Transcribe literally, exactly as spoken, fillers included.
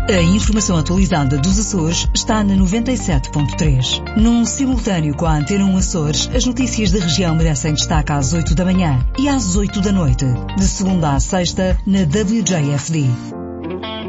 A informação atualizada dos Açores está na noventa e sete ponto três. Num simultâneo com a Antena um Açores, as notícias da região merecem destaque às oito da manhã e às oito da noite, de segunda à sexta, na W J F D.